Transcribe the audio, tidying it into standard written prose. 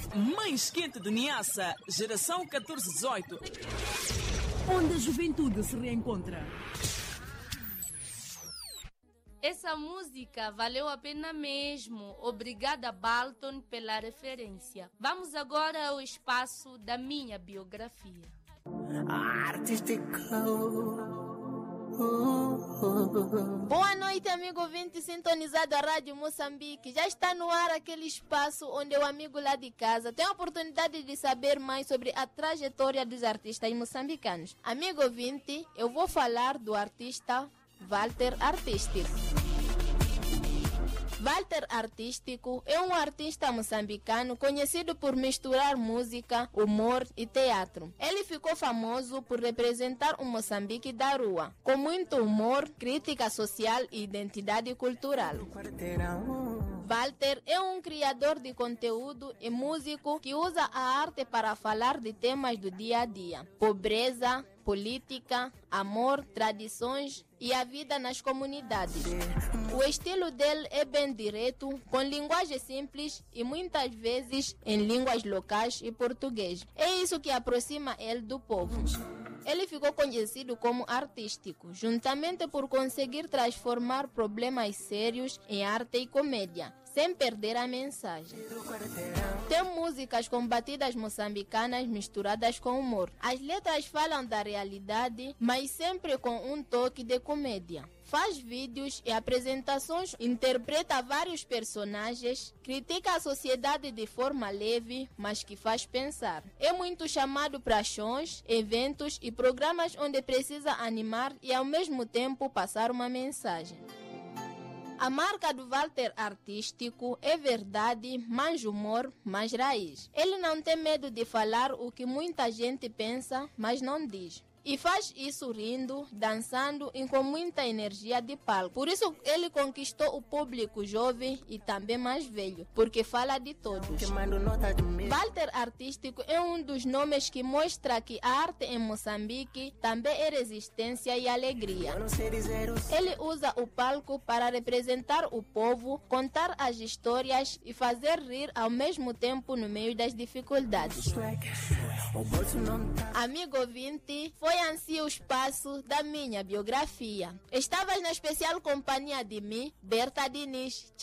mais quente de Niassa, geração 1418. Onde a juventude se reencontra. Essa música valeu a pena mesmo. Obrigada, Balton, pela referência. Vamos agora ao espaço da minha biografia. Boa noite, amigo ouvinte sintonizado à Rádio Moçambique. Já está no ar aquele espaço onde o amigo lá de casa tem a oportunidade de saber mais sobre a trajetória dos artistas moçambicanos. Amigo ouvinte, eu vou falar do artista Walter Artístico. Walter Artístico é um artista moçambicano conhecido por misturar música, humor e teatro. Ele ficou famoso por representar o Moçambique da rua, com muito humor, crítica social e identidade cultural. Walter é um criador de conteúdo e músico que usa a arte para falar de temas do dia a dia: pobreza, política, amor, tradições e a vida nas comunidades. O estilo dele é bem direto, com linguagem simples e muitas vezes em línguas locais e português. É isso que aproxima ele do povo. Ele ficou conhecido como artístico, juntamente por conseguir transformar problemas sérios em arte e comédia, sem perder a mensagem. Tem músicas com batidas moçambicanas misturadas com humor. As letras falam da realidade, mas sempre com um toque de comédia. Faz vídeos e apresentações, interpreta vários personagens, critica a sociedade de forma leve, mas que faz pensar. É muito chamado para shows, eventos e programas onde precisa animar e ao mesmo tempo passar uma mensagem. A marca do Walter Artístico é verdade, mais humor, mais raiz. Ele não tem medo de falar o que muita gente pensa, mas não diz. E faz isso rindo, dançando e com muita energia de palco. Por isso ele conquistou o público jovem e também mais velho, porque fala de todos. Walter Artístico é um dos nomes que mostra que a arte em Moçambique também é resistência e alegria. Ele usa o palco para representar o povo, contar as histórias e fazer rir ao mesmo tempo no meio das dificuldades. Amigo ouvinte, foi assim o espaço da minha biografia. Estavas na especial companhia de mim, Berta Diniz.